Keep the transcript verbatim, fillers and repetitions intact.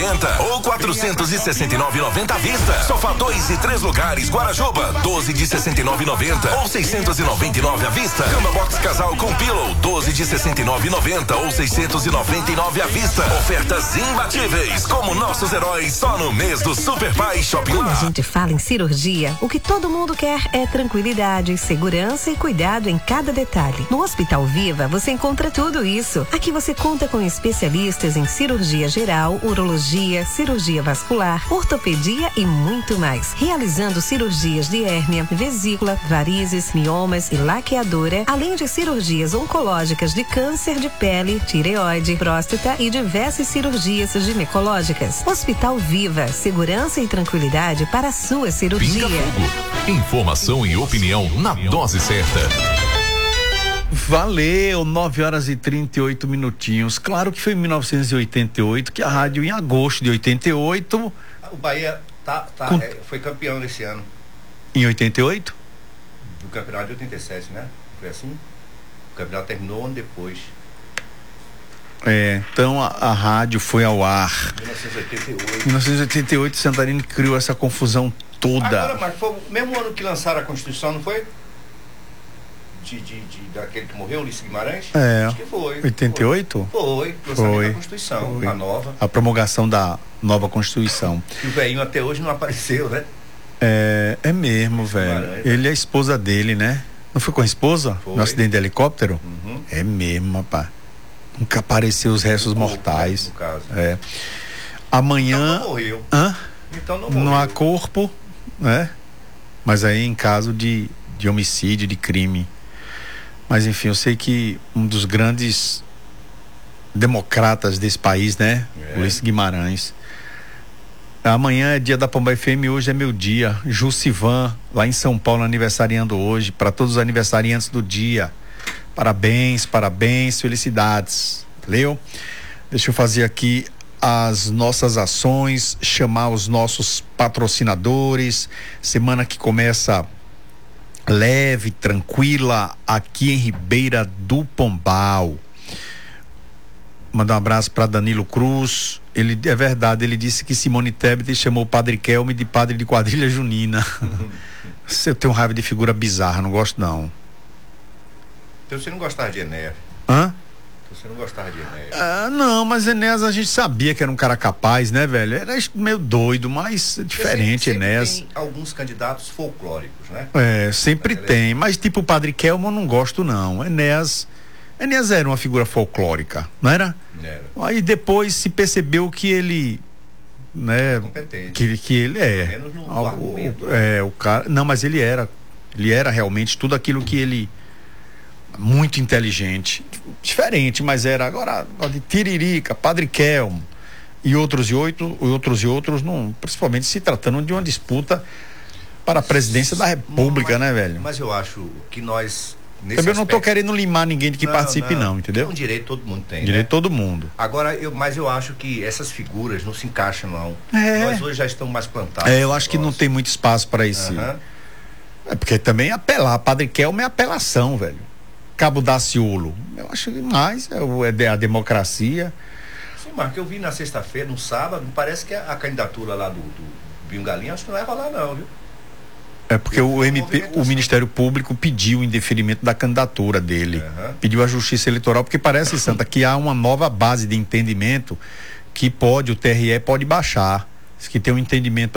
noventa ou quatrocentos e sessenta e nove e noventa à vista. Sofá dois e três lugares Guarajuba, doze de sessenta e nove e noventa ou seiscentos e noventa e nove à vista. Cama box casal com pillow, doze de sessenta e nove e noventa ou seiscentos e noventa e nove à vista. Ofertas imbatíveis, como nossos heróis, só no mês do Super Pai Shopping. Quando a gente fala em cirurgia, o que todo mundo quer é tranquilidade, segurança e cuidado em cada detalhe. No Hospital Viva, você encontra tudo isso. Aqui você conta com especialistas em cirurgia geral, urologia, cirurgia vascular, ortopedia e muito mais. Realizando cirurgias de hérnia, vesícula, varizes, miomas e laqueadura, além de cirurgias oncológicas de câncer de pele, tireoide, próstata e diversas cirurgias ginecológicas. Hospital Viva, segurança e tranquilidade para a sua cirurgia. Pinga Fogo. Informação e opinião na dose certa. Valeu, nove horas e trinta e oito minutinhos. Claro que foi em mil novecentos e oitenta e oito que a rádio, em agosto de oitenta e oito. O Bahia tá, tá, Com... é, foi campeão esse ano. Em oitenta e oito? Do campeonato de oitenta e sete, né? Foi assim? O campeonato terminou um ano depois. É, então a, a rádio foi ao ar. mil novecentos e oitenta e oito. mil novecentos e oitenta e oito, Santarém criou essa confusão toda. Agora, mas foi o mesmo ano que lançaram a Constituição, não foi? De, de, de, daquele que morreu, Ulisses Guimarães? É. Acho que foi. oitenta e oito? Foi. Foi. Lançamento Foi. da Constituição, Foi. a nova. A promulgação da nova Constituição. E o velhinho até hoje não apareceu, né? É, é mesmo, velho. Guimarães, Ele é a esposa dele, né? Não foi com a esposa? Foi. No acidente de helicóptero? Uhum. É mesmo, rapaz. Nunca apareceu os restos No corpo, mortais. né, no caso. É. Amanhã. Então não morreu. Hã? Então não morreu. Não há corpo, né? Mas aí em caso de, de homicídio, de crime. Mas enfim, eu sei que um dos grandes democratas desse país, né? É. Ulisses Guimarães. Amanhã é dia da Pomba F M, hoje é meu dia. Jussivan, lá em São Paulo, aniversariando hoje. Para todos os aniversariantes do dia. Parabéns, parabéns, felicidades. Valeu? Deixa eu fazer aqui as nossas ações, chamar os nossos patrocinadores. Semana que começa leve, tranquila, aqui em Ribeira do Pombal. Mandar um abraço para Danilo Cruz. Ele, é verdade, ele disse que Simone Tebet chamou o Padre Kelme de padre de quadrilha junina. Eu tenho raiva de figura bizarra, não gosto não. Então você não gostava de Enéas? Hã? Então você não gostava de Enéas? Ah, não, mas Enéas a gente sabia que era um cara capaz, né, velho? Era meio doido, mas diferente, sempre, sempre Enéas. Tem alguns candidatos folclóricos, né? É, sempre Mas tem, mas tipo o Padre Kelmo eu não gosto não. Enéas, Enéas era uma figura folclórica, não era? Era. Aí depois se percebeu que ele, né, Competente. que, que ele é, Menos no o, argumento. o, é, o cara, não, mas ele era, ele era realmente tudo aquilo que ele, muito inteligente, diferente, mas era agora de Tiririca, Padre Kelmo e outros e outros, outros e outros, não, principalmente se tratando de uma disputa para a presidência da República, mas, né, velho? Mas eu acho que nós nesse Também eu não tô aspecto, querendo limar ninguém de que não, participe não, não, entendeu? Um direito todo mundo tem. Direito né? todo mundo. Agora, eu, mas eu acho que essas figuras não se encaixam, não. É. Nós hoje já estamos mais plantados. É, eu acho que não tem muito espaço para isso. Uhum. É porque também apelar, Padre Kelmo é apelação, velho. Cabo Daciolo, eu acho que mais é, o, é a democracia. Sim, Marco, eu vi na sexta-feira, no sábado, parece que a, a candidatura lá do, do Binho Galinha, acho que não vai rolar não, viu? É porque Eu o M P, o Ministério Público pediu o indeferimento da candidatura dele. Uhum. Pediu à Justiça Eleitoral, porque parece, Santa, que há uma nova base de entendimento que pode, o T R E pode baixar. Que tem um entendimento